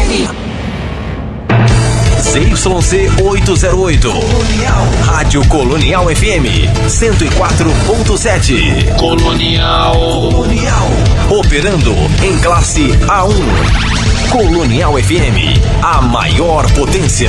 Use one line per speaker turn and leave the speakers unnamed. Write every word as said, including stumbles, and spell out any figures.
Z Y C oitocentos e oito. Colonial. Rádio Colonial F M cento e quatro ponto sete.
Colonial.
Colonial. Operando em classe A um. Colonial F M, a maior potência.